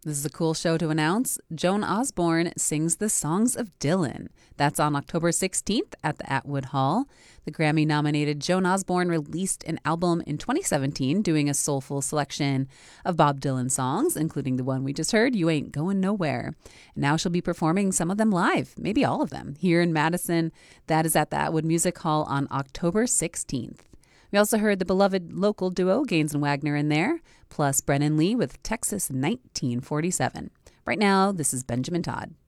This is a cool show to announce. Joan Osborne sings the songs of Dylan. That's on October 16th at the Atwood Hall. The Grammy-nominated Joan Osborne released an album in 2017 doing a soulful selection of Bob Dylan songs, including the one we just heard, You Ain't Going Nowhere. And now she'll be performing some of them live, maybe all of them, here in Madison. That is at the Atwood Music Hall on October 16th. We also heard the beloved local duo Gaines and Wagner in there, plus Brennan Lee with Texas 1947. Right now, this is Benjamin Todd.